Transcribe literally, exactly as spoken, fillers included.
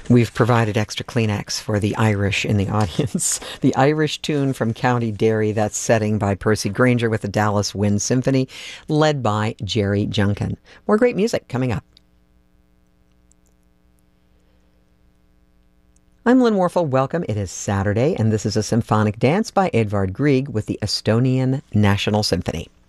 We've provided extra Kleenex for the Irish in the audience. The Irish tune from County Derry, that's Setting by Percy Grainger with the Dallas Wind Symphony, led by Jerry Junkin. More great music coming up. I'm Lynn Warfel. Welcome. It is Saturday, and this is a symphonic dance by Edvard Grieg with the Estonian National Symphony.